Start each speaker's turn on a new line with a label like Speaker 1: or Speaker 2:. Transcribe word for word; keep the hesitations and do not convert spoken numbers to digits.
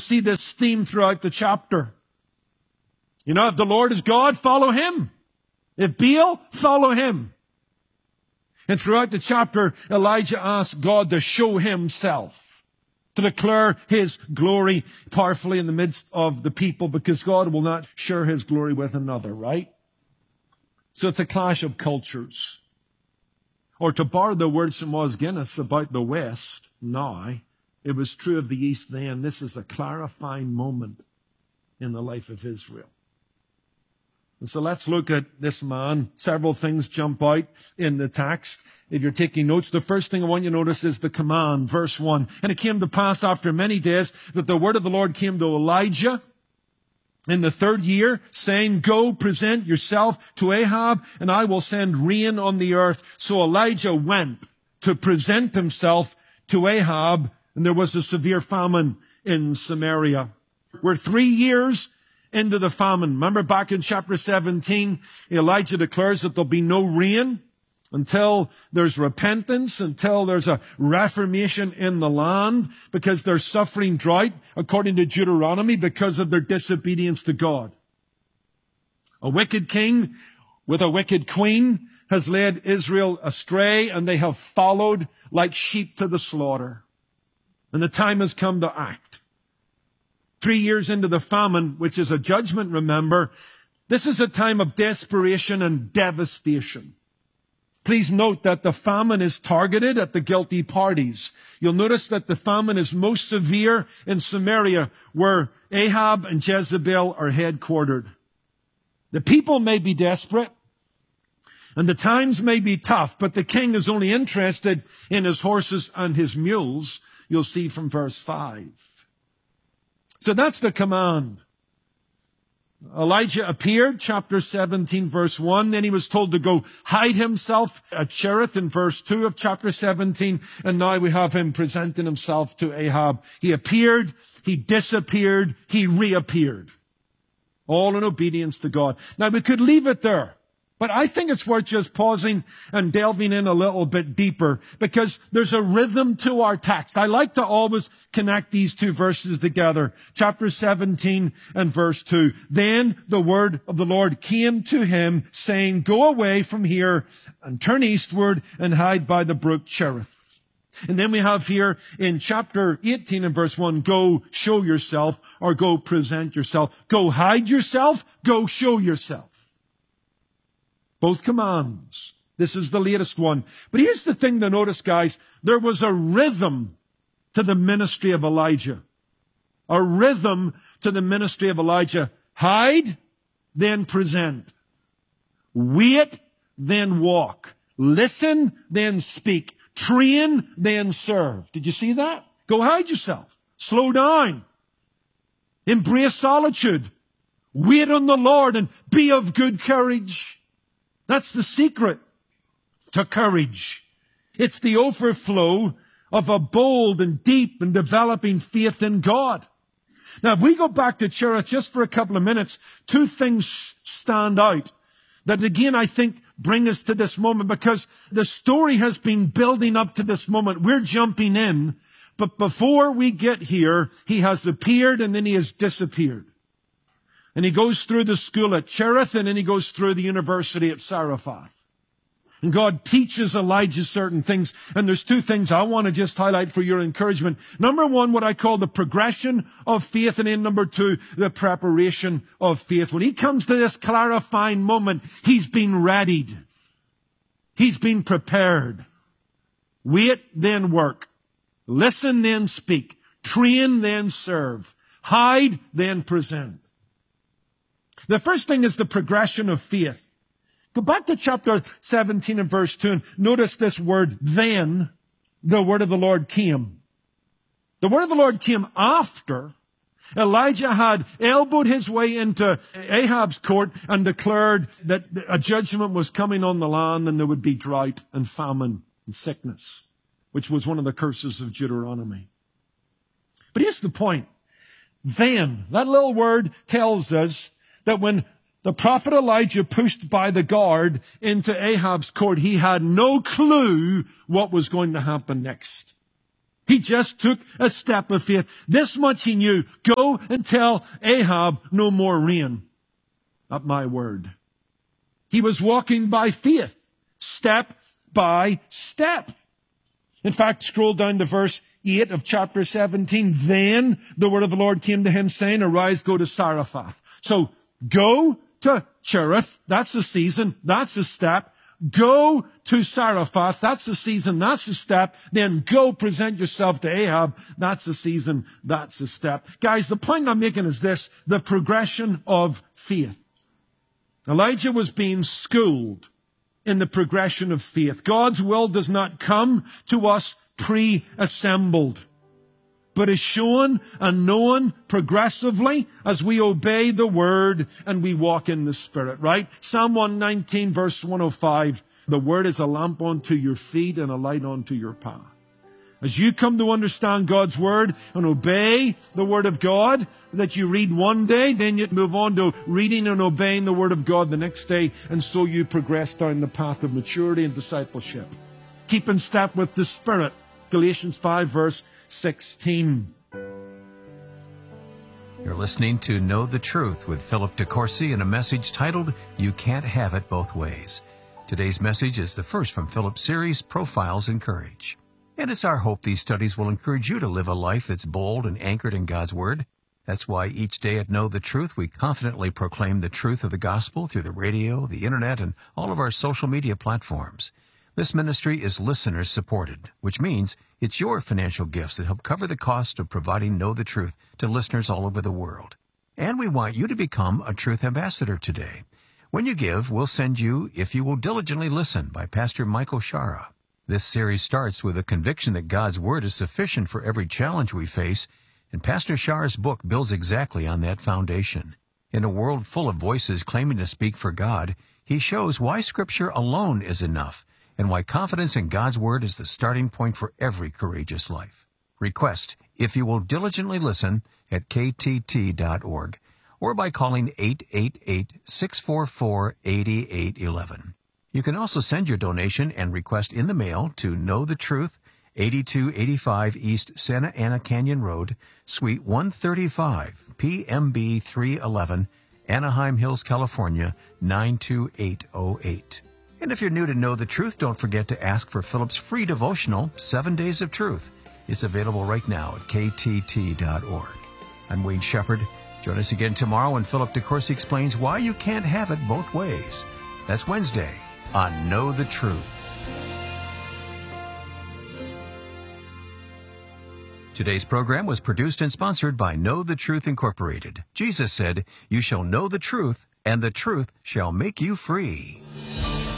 Speaker 1: see this theme throughout the chapter. You know, if the Lord is God, follow him. If Baal, follow him. And throughout the chapter, Elijah asks God to show himself, to declare his glory powerfully in the midst of the people, because God will not share his glory with another, right? So it's a clash of cultures. Or to borrow the words from Os Guinness about the West now, it was true of the East then. This is a clarifying moment in the life of Israel. And so let's look at this man. Several things jump out in the text. If you're taking notes, the first thing I want you to notice is the command, verse one. And it came to pass after many days that the word of the Lord came to Elijah in the third year, saying, go present yourself to Ahab, and I will send rain on the earth. So Elijah went to present himself to Ahab, and there was a severe famine in Samaria. We're three years into the famine. Remember back in chapter seventeen, Elijah declares that there'll be no rain until there's repentance, until there's a reformation in the land, because they're suffering drought, according to Deuteronomy, because of their disobedience to God. A wicked king with a wicked queen has led Israel astray, and they have followed like sheep to the slaughter. And the time has come to act. Three years into the famine, which is a judgment, remember, this is a time of desperation and devastation. Please note that the famine is targeted at the guilty parties. You'll notice that the famine is most severe in Samaria, where Ahab and Jezebel are headquartered. The people may be desperate, and the times may be tough, but the king is only interested in his horses and his mules, you'll see from verse five. So that's the command. Elijah appeared, chapter seventeen, verse one. Then he was told to go hide himself at Cherith in verse two of chapter seventeen. And now we have him presenting himself to Ahab. He appeared, he disappeared, he reappeared. All in obedience to God. Now we could leave it there, but I think it's worth just pausing and delving in a little bit deeper, because there's a rhythm to our text. I like to always connect these two verses together. Chapter seventeen and verse two. Then the word of the Lord came to him, saying, go away from here and turn eastward and hide by the brook Cherith. And then we have here in chapter eighteen and verse one, go show yourself, or go present yourself. Go hide yourself, go show yourself. Both commands. This is the latest one. But here's the thing to notice, guys. There was a rhythm to the ministry of Elijah. A rhythm to the ministry of Elijah. Hide, then present. Wait, then walk. Listen, then speak. Train, then serve. Did you see that? Go hide yourself. Slow down. Embrace solitude. Wait on the Lord and be of good courage. That's the secret to courage. It's the overflow of a bold and deep and developing faith in God. Now, if we go back to Cherith just for a couple of minutes, two things stand out that, again, I think bring us to this moment, because the story has been building up to this moment. We're jumping in, but before we get here, he has appeared and then he has disappeared. And he goes through the school at Cherith, and then he goes through the university at Zarephath. And God teaches Elijah certain things. And there's two things I want to just highlight for your encouragement. Number one, what I call the progression of faith. And then number two, the preparation of faith. When he comes to this clarifying moment, he's been readied. He's been prepared. Wait, then work. Listen, then speak. Train, then serve. Hide, then present. The first thing is the progression of faith. Go back to chapter seventeen and verse two and notice this word, then the word of the Lord came. The word of the Lord came after Elijah had elbowed his way into Ahab's court and declared that a judgment was coming on the land and there would be drought and famine and sickness, which was one of the curses of Deuteronomy. But here's the point. Then, that little word tells us that when the prophet Elijah pushed by the guard into Ahab's court, he had no clue what was going to happen next. He just took a step of faith. This much he knew. Go Go and tell Ahab no more rain. At my word. He was walking by faith, step by step. In fact, scroll down to verse eight of chapter seventeen. Then the word of the Lord came to him, saying, arise, go to Zarephath. So go to Cherith. That's the season. That's the step. Go to Zarephath. That's the season. That's the step. Then go present yourself to Ahab. That's the season. That's the step. Guys, the point I'm making is this, the progression of faith. Elijah was being schooled in the progression of faith. God's will does not come to us pre-assembled, but is shown and known progressively as we obey the word and we walk in the Spirit, right? Psalm one nineteen, verse one oh five, the word is a lamp unto your feet and a light unto your path. As you come to understand God's word and obey the word of God that you read one day, then you move on to reading and obeying the word of God the next day, and so you progress down the path of maturity and discipleship. Keep in step with the Spirit. Galatians five, verse sixteen.
Speaker 2: You're listening to Know the Truth with Philip DeCourcy in a message titled, You Can't Have It Both Ways. Today's message is the first from Philip's series, Profiles in Courage. And it's our hope these studies will encourage you to live a life that's bold and anchored in God's Word. That's why each day at Know the Truth, we confidently proclaim the truth of the gospel through the radio, the internet, and all of our social media platforms. This ministry is listener-supported, which means it's your financial gifts that help cover the cost of providing Know the Truth to listeners all over the world. And we want you to become a Truth Ambassador today. When you give, we'll send you If You Will Diligently Listen by Pastor Michael Shara. This series starts with a conviction that God's Word is sufficient for every challenge we face, and Pastor Shara's book builds exactly on that foundation. In a world full of voices claiming to speak for God, he shows why Scripture alone is enough, and why confidence in God's Word is the starting point for every courageous life. Request If You Will Diligently Listen at K T T dot org or by calling eight eight eight, six four four, eight eight one one. You can also send your donation and request in the mail to Know the Truth, eighty-two eighty-five East Santa Ana Canyon Road, Suite one thirty-five, P M B three eleven, Anaheim Hills, California, nine two eight oh eight. And if you're new to Know the Truth, don't forget to ask for Philip's free devotional, Seven Days of Truth. It's available right now at K T T dot org. I'm Wayne Shepherd. Join us again tomorrow when Philip DeCourcy explains why you can't have it both ways. That's Wednesday on Know the Truth. Today's program was produced and sponsored by Know the Truth Incorporated. Jesus said, You shall know the truth, and the truth shall make you free.